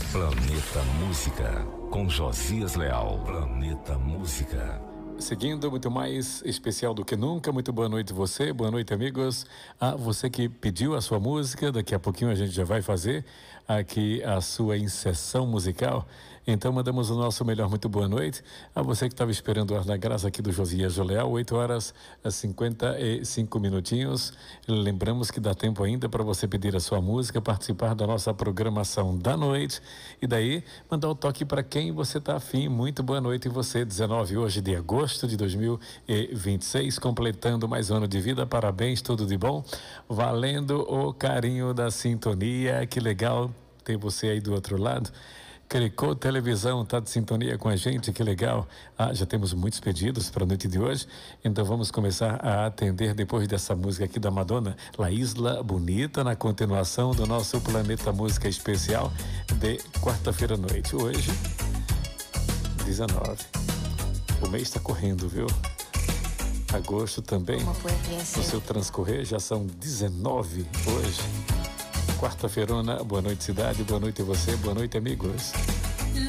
Planeta Música, com Josias Leal. Planeta Música. Seguindo, muito mais especial do que nunca. Muito boa noite você, boa noite amigos. A você que pediu a sua música, daqui a pouquinho a gente já vai fazer aqui a sua inserção musical. Então mandamos o nosso melhor muito boa noite a você que estava esperando o Ar da Graça aqui do Josias Leal, 8h55 minutinhos. Lembramos que dá tempo ainda para você pedir a sua música, participar da nossa programação da noite e daí mandar o toque para quem você está afim. Muito boa noite e você, 19 hoje de agosto de 2026, completando mais um ano de vida. Parabéns, tudo de bom, valendo o carinho da sintonia. Que legal ter você aí do outro lado. Cricô Televisão está de sintonia com a gente, que legal. Já temos muitos pedidos para a noite de hoje, então vamos começar a atender depois dessa música aqui da Madonna, La Isla Bonita, na continuação do nosso Planeta Música Especial de quarta-feira à noite. Hoje, 19. O mês está correndo, viu? Agosto também, no seu transcorrer, já são 19 hoje. Quarta-feirona, boa noite cidade, boa noite você, boa noite amigos.